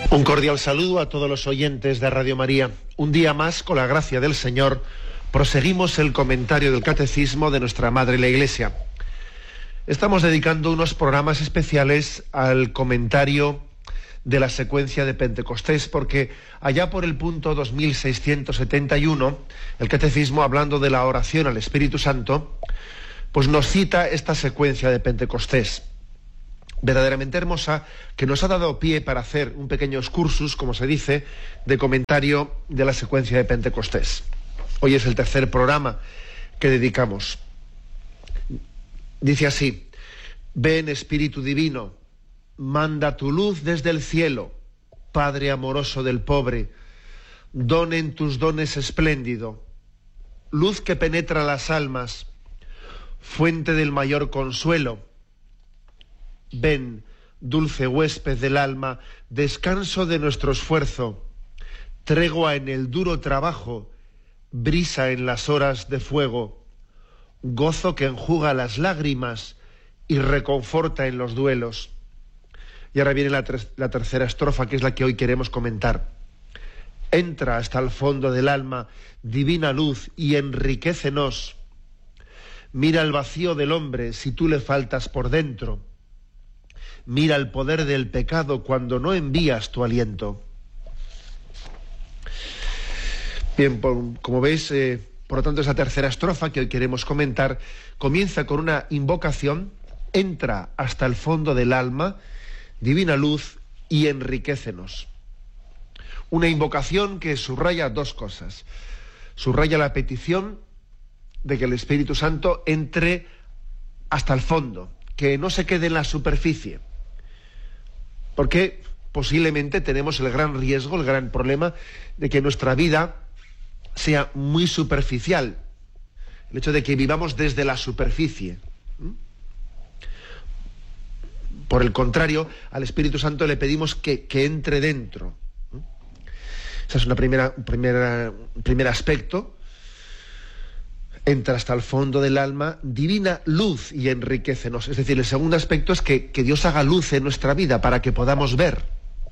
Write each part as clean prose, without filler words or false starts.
Un cordial saludo a todos los oyentes de Radio María. Un día más, con la gracia del Señor, proseguimos el comentario del Catecismo de nuestra Madre la Iglesia. Estamos dedicando unos programas especiales al comentario de la secuencia de Pentecostés, porque allá por el punto 2671, el Catecismo, hablando de la oración al Espíritu Santo, pues nos cita esta secuencia de Pentecostés, verdaderamente hermosa, que nos ha dado pie para hacer un pequeño excursus, como se dice, de comentario de la secuencia de Pentecostés. Hoy es el tercer programa que dedicamos. Dice así: ven, Espíritu Divino, manda tu luz desde el cielo, Padre amoroso del pobre, don en tus dones espléndido, luz que penetra las almas, fuente del mayor consuelo. Ven, dulce huésped del alma, descanso de nuestro esfuerzo, tregua en el duro trabajo, brisa en las horas de fuego, gozo que enjuga las lágrimas y reconforta en los duelos. Y ahora viene la tercera estrofa, que es la que hoy queremos comentar. Entra hasta el fondo del alma, divina luz, y enriquécenos. Mira el vacío del hombre si tú le faltas por dentro. Mira el poder del pecado cuando no envías tu aliento. Bien, como veis, por lo tanto, esa tercera estrofa que hoy queremos comentar comienza con una invocación: entra hasta el fondo del alma, divina luz, y enriquécenos. Una invocación que subraya dos cosas. Subraya la petición de que el Espíritu Santo entre hasta el fondo, que no se quede en la superficie. Porque posiblemente tenemos el gran riesgo, el gran problema de que nuestra vida sea muy superficial. El hecho de que vivamos desde la superficie. Por el contrario, al Espíritu Santo le pedimos que entre dentro. Ese es un primer aspecto. Entra hasta el fondo del alma, divina luz, y enriquécenos. Es decir, el segundo aspecto es que Dios haga luz en nuestra vida para que podamos ver.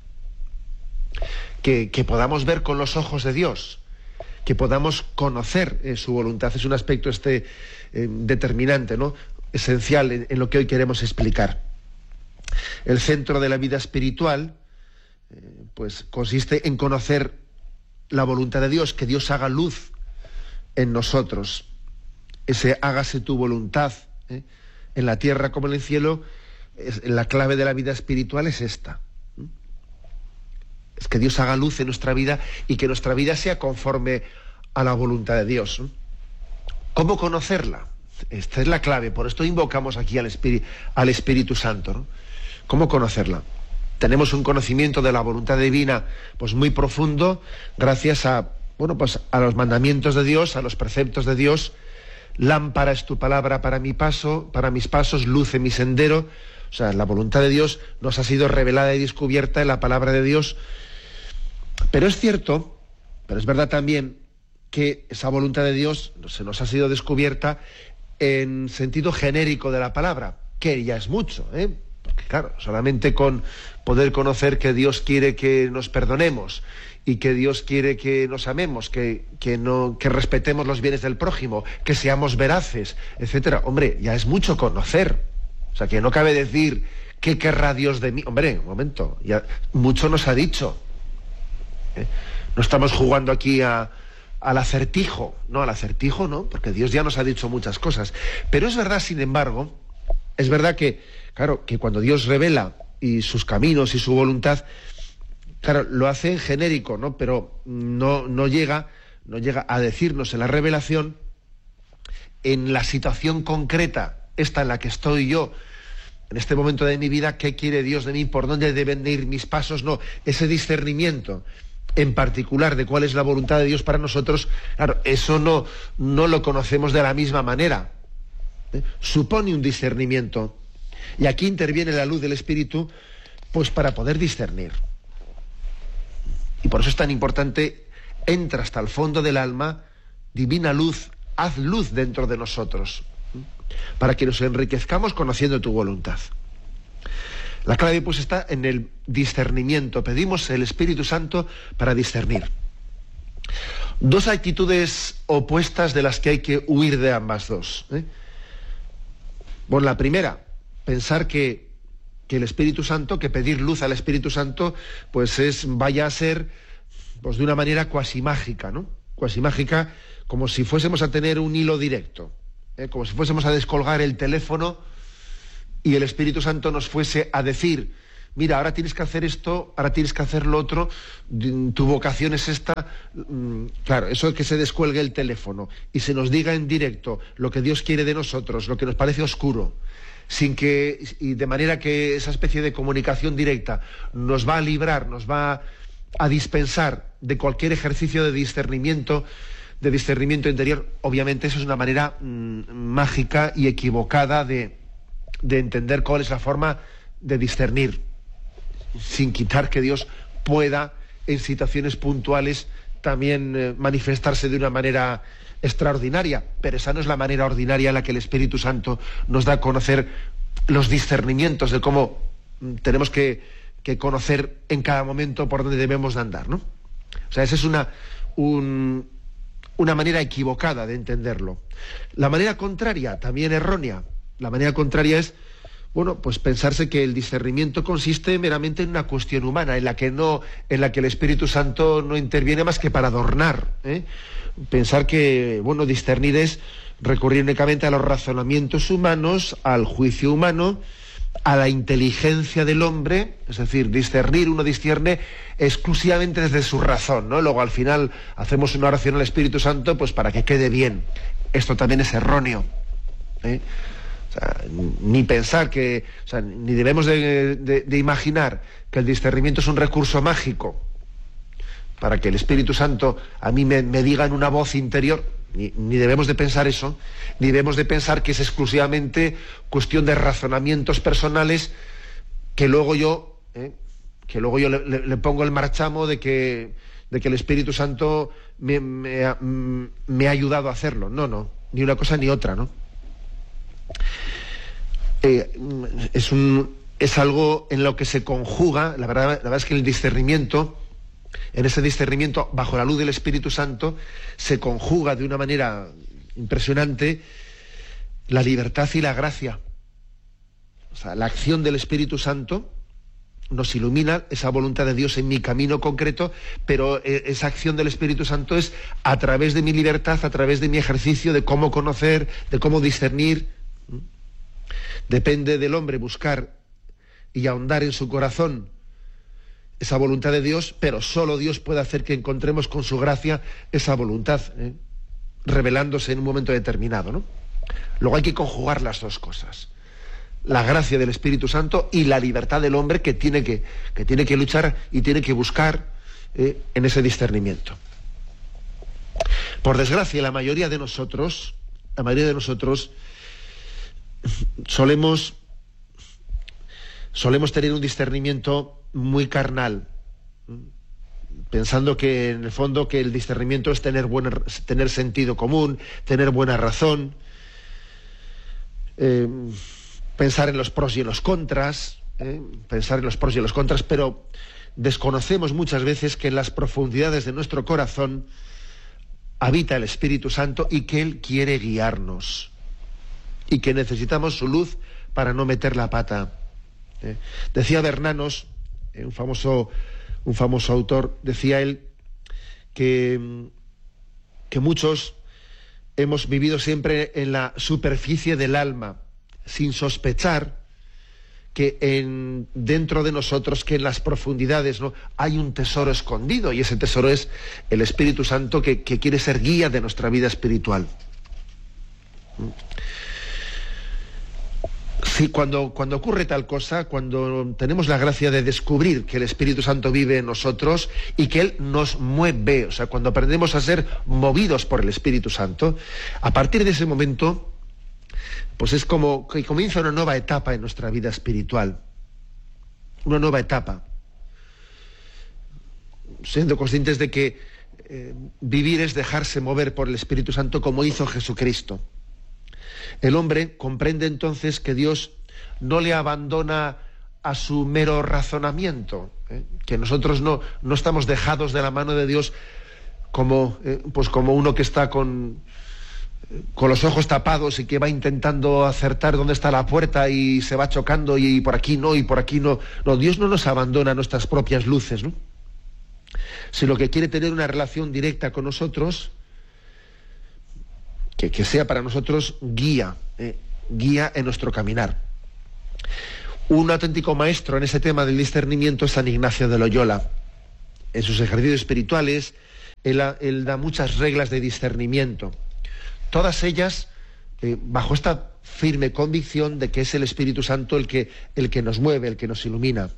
Que podamos ver con los ojos de Dios. Que podamos conocer su voluntad. Es un aspecto determinante, ¿no? Esencial en lo que hoy queremos explicar. El centro de la vida espiritual pues consiste en conocer la voluntad de Dios, que Dios haga luz en nosotros. Ese hágase tu voluntad, en la tierra como en el cielo, la clave de la vida espiritual es esta. Es que Dios haga luz en nuestra vida y que nuestra vida sea conforme a la voluntad de Dios. ¿Cómo conocerla? Esta es la clave, por esto invocamos aquí al Espíritu Santo, ¿no? ¿Cómo conocerla? Tenemos un conocimiento de la voluntad divina pues muy profundo, gracias a los mandamientos de Dios, a los preceptos de Dios. Lámpara es tu palabra para mi paso, para mis pasos, luz en mi sendero. O sea, la voluntad de Dios nos ha sido revelada y descubierta en la palabra de Dios. Pero es cierto, pero es verdad también, que esa voluntad de Dios se nos ha sido descubierta en sentido genérico de la palabra, que ya es mucho, Porque claro, solamente con poder conocer que Dios quiere que nos perdonemos y que Dios quiere que nos amemos, que respetemos los bienes del prójimo, que seamos veraces, etcétera. Hombre, ya es mucho conocer. O sea, que no cabe decir ¿qué querrá Dios de mí? Hombre, un momento, ya mucho nos ha dicho. No estamos jugando aquí al acertijo. No, al acertijo no, porque Dios ya nos ha dicho muchas cosas. Pero es verdad, sin embargo, es verdad que, claro, que cuando Dios revela y sus caminos y su voluntad, claro, lo hace en genérico, ¿no? Pero no llega a decirnos en la revelación, en la situación concreta, esta en la que estoy yo, en este momento de mi vida, qué quiere Dios de mí, por dónde deben de ir mis pasos. No, ese discernimiento en particular de cuál es la voluntad de Dios para nosotros, claro, eso no lo conocemos de la misma manera. Supone un discernimiento. Y aquí interviene la luz del Espíritu, pues para poder discernir. Y por eso es tan importante: entra hasta el fondo del alma, divina luz, haz luz dentro de nosotros, para que nos enriquezcamos conociendo tu voluntad. La clave pues está en el discernimiento. Pedimos el Espíritu Santo para discernir. Dos actitudes opuestas de las que hay que huir de ambas dos. Bueno, la primera, pensar que el Espíritu Santo, que pedir luz al Espíritu Santo, pues vaya a ser pues de una manera cuasi mágica, ¿no? Cuasi mágica, como si fuésemos a tener un hilo directo, como si fuésemos a descolgar el teléfono y el Espíritu Santo nos fuese a decir: mira, ahora tienes que hacer esto, ahora tienes que hacer lo otro, tu vocación es esta. Claro, eso de que se descuelgue el teléfono y se nos diga en directo lo que Dios quiere de nosotros, lo que nos parece oscuro, y de manera que esa especie de comunicación directa nos va a librar, nos va a dispensar de cualquier ejercicio de discernimiento interior. Obviamente eso es una manera mágica y equivocada de entender cuál es la forma de discernir, sin quitar que Dios pueda en situaciones puntuales también manifestarse de una manera extraordinaria, pero esa no es la manera ordinaria en la que el Espíritu Santo nos da a conocer los discernimientos de cómo tenemos que conocer en cada momento por dónde debemos de andar, ¿no? O sea, esa es una manera equivocada de entenderlo. La manera contraria, también errónea, la manera contraria es, bueno, pues pensarse que el discernimiento consiste meramente en una cuestión humana, en la que el Espíritu Santo no interviene más que para adornar, Pensar que, bueno, discernir es recurrir únicamente a los razonamientos humanos, al juicio humano, a la inteligencia del hombre. Es decir, discernir, uno discierne exclusivamente desde su razón, ¿no? Luego al final hacemos una oración al Espíritu Santo pues para que quede bien. Esto también es erróneo, O sea, ni pensar que, o sea, ni debemos de imaginar que el discernimiento es un recurso mágico para que el Espíritu Santo a mí me diga en una voz interior. Ni debemos de pensar eso, ni debemos de pensar que es exclusivamente cuestión de razonamientos personales que luego yo le pongo el marchamo de que el Espíritu Santo me ha ayudado a hacerlo. No, ni una cosa ni otra, ¿no? Es algo en lo que se conjuga, la verdad es que en ese discernimiento, bajo la luz del Espíritu Santo, se conjuga de una manera impresionante la libertad y la gracia. O sea, la acción del Espíritu Santo nos ilumina, esa voluntad de Dios en mi camino concreto, pero esa acción del Espíritu Santo es a través de mi libertad, a través de mi ejercicio de cómo conocer, de cómo discernir. Depende del hombre buscar y ahondar en su corazón esa voluntad de Dios, pero solo Dios puede hacer que encontremos con su gracia esa voluntad, revelándose en un momento determinado, ¿no? Luego hay que conjugar las dos cosas: la gracia del Espíritu Santo y la libertad del hombre que tiene que luchar y tiene que buscar en ese discernimiento. Por desgracia, la mayoría de nosotros solemos tener un discernimiento muy carnal, pensando que en el fondo que el discernimiento es tener sentido común, tener buena razón, pensar en los pros y en los contras, pero desconocemos muchas veces que en las profundidades de nuestro corazón habita el Espíritu Santo y que Él quiere guiarnos y que necesitamos su luz para no meter la pata. Decía Bernanos, un famoso autor, decía él que muchos hemos vivido siempre en la superficie del alma, sin sospechar que dentro de nosotros, que en las profundidades, ¿no?, hay un tesoro escondido, y ese tesoro es el Espíritu Santo que quiere ser guía de nuestra vida espiritual. Sí, cuando ocurre tal cosa, cuando tenemos la gracia de descubrir que el Espíritu Santo vive en nosotros y que Él nos mueve, o sea, cuando aprendemos a ser movidos por el Espíritu Santo, a partir de ese momento, pues es como que comienza una nueva etapa en nuestra vida espiritual. Una nueva etapa. Siendo conscientes de que vivir es dejarse mover por el Espíritu Santo como hizo Jesucristo. El hombre comprende entonces que Dios no le abandona a su mero razonamiento, que nosotros no estamos dejados de la mano de Dios como uno que está con los ojos tapados y que va intentando acertar dónde está la puerta y se va chocando y por aquí no, y por aquí no. No, Dios no nos abandona a nuestras propias luces, ¿no? Sino que quiere tener una relación directa con nosotros, que sea para nosotros guía en nuestro caminar. Un auténtico maestro en ese tema del discernimiento es San Ignacio de Loyola. En sus ejercicios espirituales, él da muchas reglas de discernimiento. Todas ellas bajo esta firme convicción de que es el Espíritu Santo el que nos mueve, el que nos ilumina.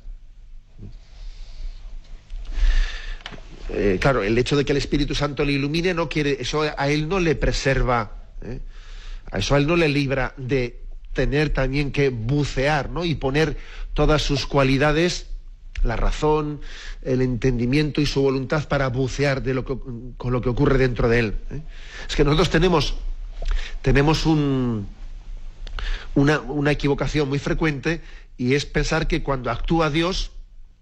Claro, el hecho de que el Espíritu Santo le ilumine no quiere, eso a él no le preserva, a eso a él no le libra de tener también que bucear, ¿no? Y poner todas sus cualidades, la razón, el entendimiento y su voluntad para bucear con lo que ocurre dentro de él. Es que nosotros tenemos una equivocación muy frecuente, y es pensar que cuando actúa Dios,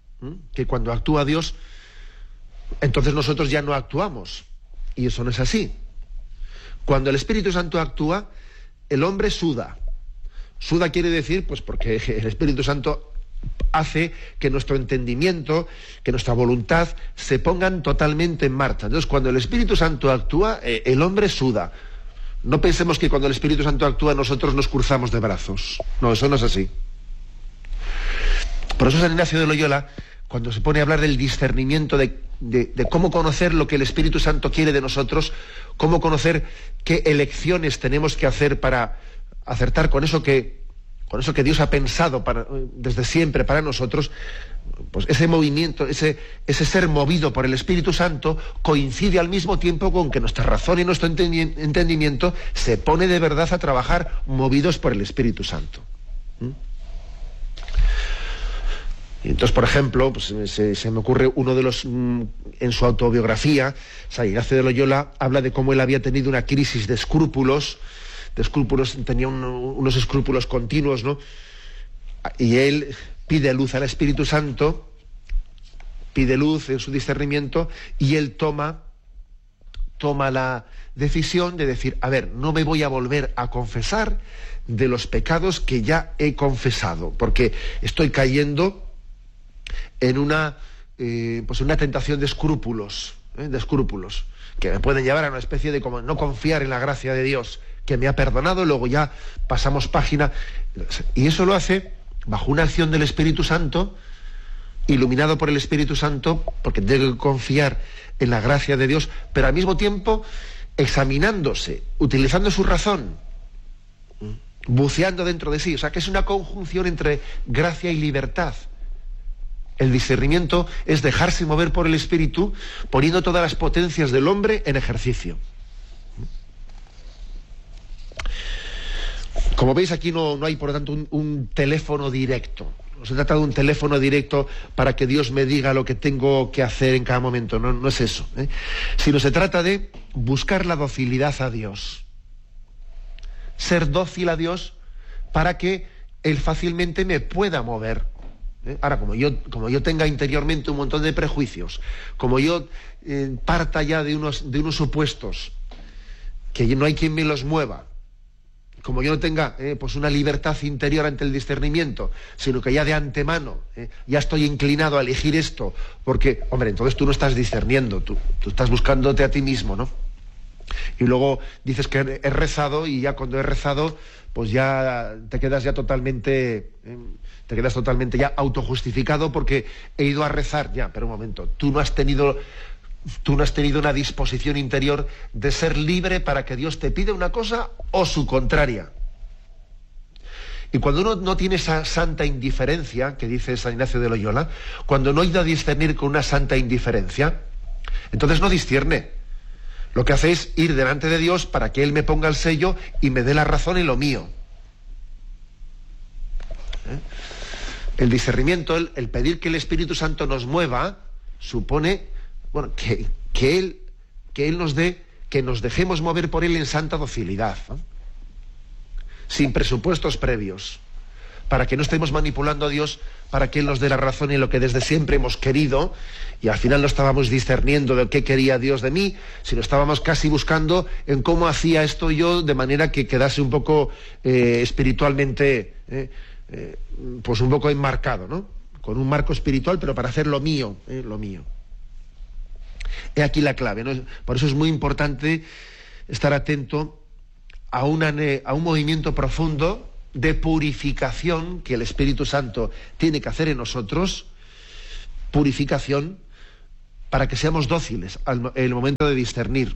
entonces nosotros ya no actuamos. Y eso no es así. Cuando el Espíritu Santo actúa, el hombre suda. Suda quiere decir, pues porque el Espíritu Santo hace que nuestro entendimiento, que nuestra voluntad se pongan totalmente en marcha. Entonces, cuando el Espíritu Santo actúa, el hombre suda. No pensemos que cuando el Espíritu Santo actúa nosotros nos cruzamos de brazos. No, eso no es así. Por eso San Ignacio de Loyola, cuando se pone a hablar del discernimiento, de cómo conocer lo que el Espíritu Santo quiere de nosotros, cómo conocer qué elecciones tenemos que hacer para acertar con eso que Dios ha pensado desde siempre para nosotros, pues ese movimiento, ese ser movido por el Espíritu Santo coincide al mismo tiempo con que nuestra razón y nuestro entendimiento se pone de verdad a trabajar movidos por el Espíritu Santo. Y entonces, por ejemplo, pues se me ocurre uno de los, en su autobiografía, San Ignacio de Loyola habla de cómo él había tenido una crisis de escrúpulos, tenía unos escrúpulos continuos, ¿no? Y él pide luz al Espíritu Santo, pide luz en su discernimiento, y él toma la decisión de decir, a ver, no me voy a volver a confesar de los pecados que ya he confesado, porque estoy cayendo en una tentación de escrúpulos, que me pueden llevar a una especie de como no confiar en la gracia de Dios, que me ha perdonado, luego ya pasamos página. Y eso lo hace bajo una acción del Espíritu Santo, iluminado por el Espíritu Santo, porque debe confiar en la gracia de Dios, pero al mismo tiempo examinándose, utilizando su razón, buceando dentro de sí. O sea, que es una conjunción entre gracia y libertad. El discernimiento es dejarse mover por el Espíritu, poniendo todas las potencias del hombre en ejercicio. Como veis, aquí no hay, por lo tanto, un teléfono directo. No se trata de un teléfono directo para que Dios me diga lo que tengo que hacer en cada momento. No es eso, sino se trata de buscar la docilidad a Dios. Ser dócil a Dios para que Él fácilmente me pueda mover. Ahora, como yo tenga interiormente un montón de prejuicios, como yo parta ya de unos supuestos que no hay quien me los mueva, como yo no tenga pues una libertad interior ante el discernimiento, sino que ya de antemano ya estoy inclinado a elegir esto, porque, hombre, entonces tú no estás discerniendo, tú estás buscándote a ti mismo, ¿no? Y luego dices que he rezado, y ya cuando he rezado, pues ya te quedas totalmente ya autojustificado porque he ido a rezar. Ya, pero un momento, tú no has tenido una disposición interior de ser libre para que Dios te pida una cosa o su contraria. Y cuando uno no tiene esa santa indiferencia, que dice San Ignacio de Loyola, cuando no ha ido a discernir con una santa indiferencia, entonces no discierne. Lo que hace es ir delante de Dios para que Él me ponga el sello y me dé la razón en lo mío. El discernimiento, el pedir que el Espíritu Santo nos mueva, supone, bueno, que Él nos dé, que nos dejemos mover por Él en santa docilidad, ¿no? Sin presupuestos previos, para que no estemos manipulando a Dios, para que Él nos dé la razón en lo que desde siempre hemos querido, y al final no estábamos discerniendo de qué quería Dios de mí, sino estábamos casi buscando en cómo hacía esto yo de manera que quedase un poco espiritualmente, pues un poco enmarcado, ¿no? Con un marco espiritual, pero para hacer lo mío, lo mío. He aquí la clave, ¿no? Por eso es muy importante estar atento a un movimiento profundo de purificación que el Espíritu Santo tiene que hacer en nosotros, purificación para que seamos dóciles en el momento de discernir,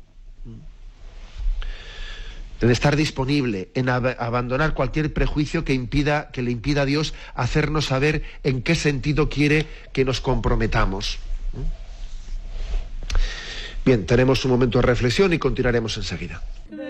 de estar disponible, en abandonar cualquier prejuicio que le impida a Dios hacernos saber en qué sentido quiere que nos comprometamos. Bien, tenemos un momento de reflexión y continuaremos enseguida.